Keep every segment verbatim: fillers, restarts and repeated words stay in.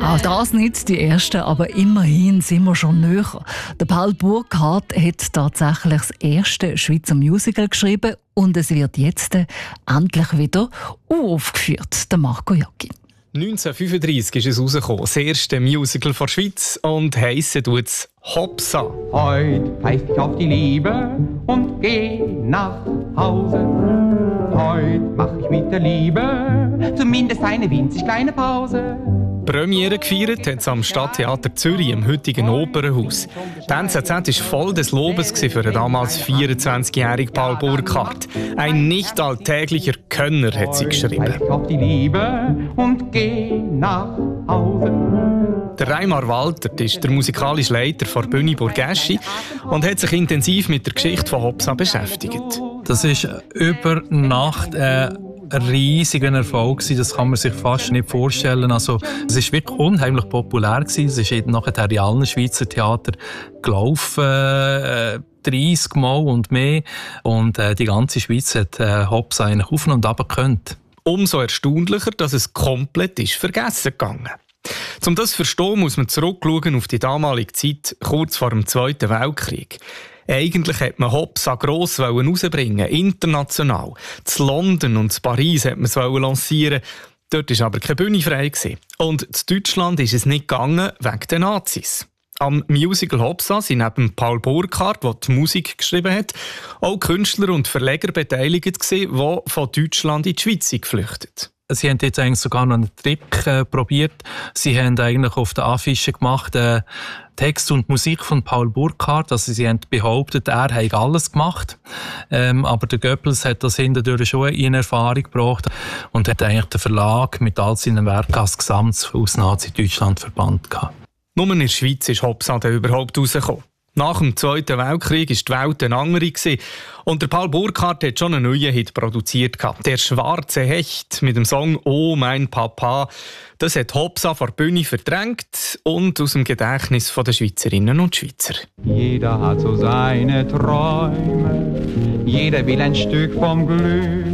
Auch das nicht die erste, aber immerhin sind wir schon näher. Der Paul Burkhardt hat tatsächlich das erste Schweizer Musical geschrieben und es wird jetzt endlich wieder uraufgeführt, der Marco Jacki. neunzehnhundertfünfunddreissig ist es rausgekommen, das erste Musical der Schweiz und heissen tut es Hopsa. Heut pfeif ich auf die Liebe und geh nach Hause. Heut mach ich mit der Liebe zumindest eine winzig kleine Pause. Premiere gefeiert hat es am Stadttheater Zürich, im heutigen Opernhaus. Die N Z Z war voll des Lobes für den damals vierundzwanzigjährigen Paul Burkhardt. Ein nicht alltäglicher Könner, hat sie geschrieben. Pfeif ich auf die Liebe und geh nach Hause. Der Reimar Walter ist der musikalische Leiter der Bühne Burgeschi und hat sich intensiv mit der Geschichte von Hopsa beschäftigt. Das ist über Nacht äh ein riesiger Erfolg gewesen, das kann man sich fast nicht vorstellen. Also, es ist wirklich unheimlich populär gewesen. Es ist nachher in allen Schweizer Theatern gelaufen, äh, dreissig Mal und mehr. Und äh, die ganze Schweiz hat äh, Hopsa eigentlich auf und ab gekannt. Umso erstaunlicher, dass es komplett ist vergessen gegangen. Um das zu verstehen, muss man zurückschauen auf die damalige Zeit, kurz vor dem Zweiten Weltkrieg. Eigentlich wollte man Hopsa gross rausbringen, international. In London und in Paris wollte man es lancieren. Dort war aber keine Bühne frei. Und in Deutschland ist es nicht gegangen wegen den Nazis. Am Musical Hopsa sind neben Paul Burkhardt, der die Musik geschrieben hat, auch Künstler und Verleger beteiligt, die von Deutschland in die Schweiz geflüchtet. Sie haben jetzt eigentlich sogar noch einen Trick äh, probiert. Sie haben eigentlich auf der Affische gemacht, äh, Text und Musik von Paul Burkhardt. Also sie haben behauptet, er habe alles gemacht. Ähm, aber der Goebbels hat das hintendurch schon in Erfahrung gebracht und hat eigentlich den Verlag mit all seinen Werken als Gesamt aus Nazi-Deutschland verbannt gehabt. Nur in der Schweiz ist Hopsa dann überhaupt rausgekommen. Nach dem Zweiten Weltkrieg war die Welt eine andere. Und der Paul Burkhardt hat schon einen neuen Hit produziert. «Der schwarze Hecht» mit dem Song «Oh, mein Papa». Das hat Hopsa vor der Bühne verdrängt und aus dem Gedächtnis der Schweizerinnen und Schweizer. Jeder hat so seine Träume, jeder will ein Stück vom Glück.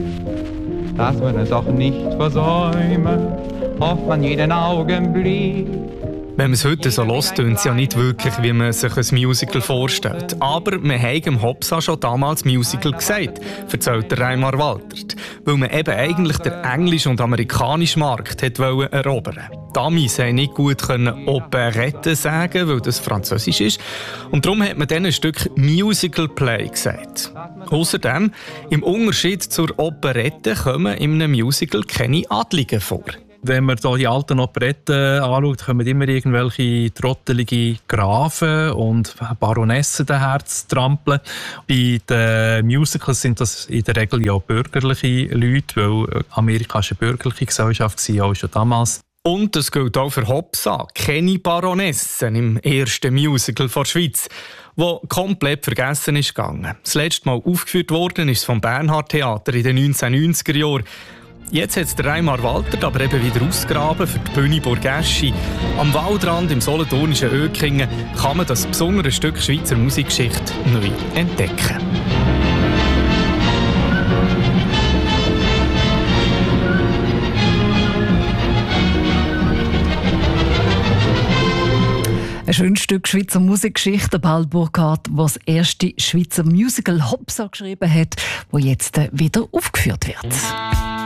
Dass man es auch nicht versäume, hofft man jeden Augenblick. Wenn man es heute so hört, tönt es ja nicht wirklich, wie man sich ein Musical vorstellt. Aber wir haben dem Hopsa schon damals Musical gesagt, erzählt der Reimar Walter. Weil man eben eigentlich den englischen und amerikanischen Markt wollte erobern. Die Amis konnten nicht gut Operette sagen, weil das Französisch ist. Und darum hat man dann ein Stück Musical Play gesagt. Außerdem, im Unterschied zur Operette kommen in einem Musical keine Adligen vor. Wenn man hier die alten Operetten anschaut, kommen immer irgendwelche trottelige Grafen und Baronessen daher zu trampeln. Bei den Musicals sind das in der Regel ja bürgerliche Leute, weil Amerika eine bürgerliche Gesellschaft war, auch schon damals. Und das gilt auch für Hopsa. Keine Baronessen im ersten Musical der Schweiz, das komplett vergessen ist gegangen. Das letzte Mal aufgeführt worden ist vom Bernhard Theater in den neunzehnhundertneunziger Jahren. Jetzt hat es der Reimar Walter aber eben wieder ausgraben für die Bühne Burgeschi. Am Waldrand im solothurnischen Oeckingen kann man das besondere Stück Schweizer Musikgeschichte neu entdecken. Ein schönes Stück Schweizer Musikgeschichte, Paul Burkhardt, der das erste Schweizer Musical Hopsa geschrieben hat, das jetzt wieder aufgeführt wird.